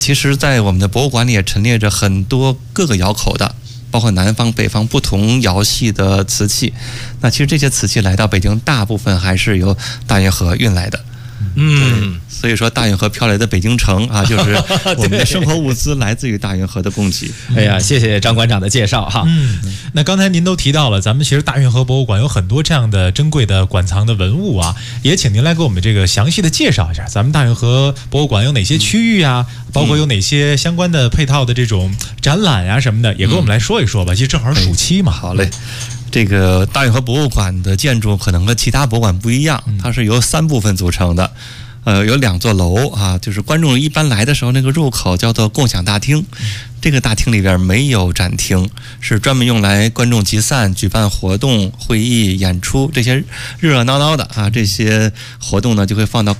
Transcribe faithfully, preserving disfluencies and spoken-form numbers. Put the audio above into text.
其实在我们的博物馆里也陈列着很多各个窑口的，包括南方北方不同窑系的瓷器。那其实这些瓷器来到北京，大部分还是由大运河运来的。 嗯， 所以说大运河飘来的北京城啊，就是我们的生活物资来自于大运河的供给。 哎呀，谢谢张馆长的介绍哈。 嗯，那刚才您都提到了，咱们其实大运河博物馆有很多这样的珍贵的馆藏的文物啊，也请您来给我们这个详细的介绍一下，咱们大运河博物馆有哪些区域啊，包括有哪些相关的配套的这种展览呀、啊、什么的，也给我们来说一说吧。其实正好是暑期嘛。 好嘞。这个大运河博物馆的建筑可能和其他博物馆不一样，它是由三部分组成的，呃，有两座楼啊，就是观众一般来的时候，那个入口叫做共享大厅，这个大厅里边没有展厅，是专门用来观众集散、举办活动、会议、演出这些热热闹闹的啊，这些活动呢就会放到